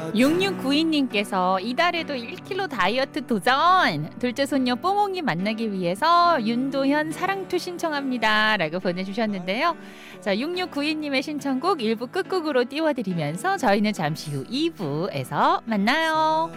6692님께서 이달에도 1kg 다이어트 도전! 둘째 손녀 뽀몽이 만나기 위해서 윤도현 사랑투 신청합니다. 라고 보내주셨는데요. 자, 6692님의 신청곡 1부 끝곡으로 띄워드리면서 저희는 잠시 후 2부에서 만나요.